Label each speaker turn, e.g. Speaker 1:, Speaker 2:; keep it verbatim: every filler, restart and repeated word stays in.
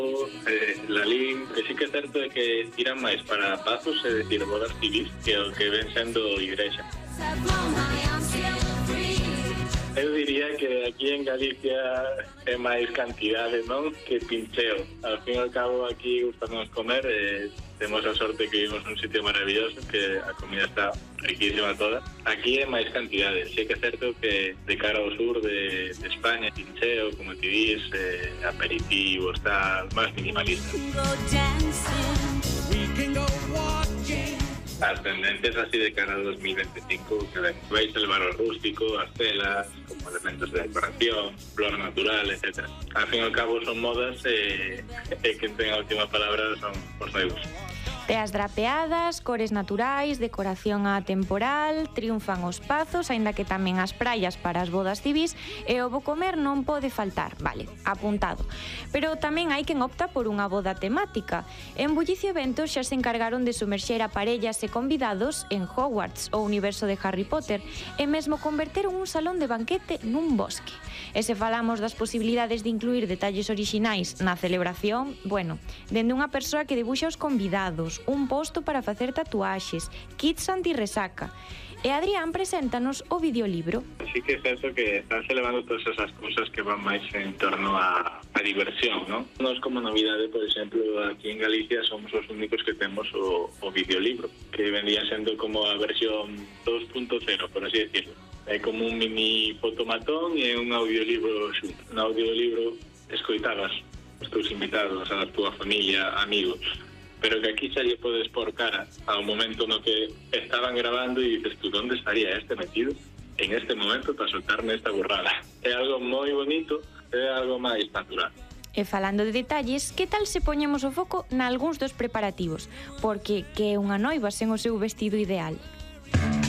Speaker 1: eh, Lalín, que sí que é certo é que tiran máis para pazos, é dicir, bodas civis, que o que ven sendo igrexa. Eu diría que aquí en Galicia é máis cantidade, non? Que pincheo. Al fin e ao cabo aquí gustamos comer, eh, temos a sorte que vivimos nun sitio maravilloso, que a comida está riquísima toda. Aquí é máis cantidade. Sí que é certo que de cara ao sur de, de España, pincheo, como te dis, eh, aperitivos, tal, máis minimalista. As tendencias así de cara a dos mil veinticinco que ven, vais el barro rústico, as telas, como elementos de decoración, flor natural, etcétera. Al fin e ao cabo son modas e, e quen ten a última palabra son os noivos.
Speaker 2: Teas drapeadas, cores naturais, decoración atemporal, triunfan os pazos, aínda que tamén as praias para as bodas civis, e o bo comer non pode faltar, vale, apuntado. Pero tamén hai quen opta por unha boda temática. En Bullicio Eventos xa se encargaron de sumerxer a parellas e convidados en Hogwarts, o universo de Harry Potter, e mesmo converteron un salón de banquete nun bosque. E se falamos das posibilidades de incluir detalles orixinais na celebración, bueno, dende unha persoa que debuxa os convidados, un posto para facer tatuaxes, kits anti-resaca. E Adrián preséntanos o videolibro.
Speaker 1: Sí que é certo que están levando todas esas cousas que van máis en torno a, a diversión, ¿no? Nos como novidade, por exemplo, aquí en Galicia somos os únicos que temos o, o videolibro, que vendría sendo como a versión dos punto cero, por así decirlo. É como un mini fotomatón e un audiolibro xunto. Un audiolibro escoitabas os teus invitados, a túa familia, amigos, pero que aquí xa lle podes por cara ao momento no que estaban grabando e dices tú, onde estaría este metido en este momento para soltarme esta burrada? É algo moi bonito, é algo máis natural.
Speaker 2: E falando de detalles, que tal se poñemos o foco nalgúns dos preparativos? Porque que é unha noiva sen o seu vestido ideal?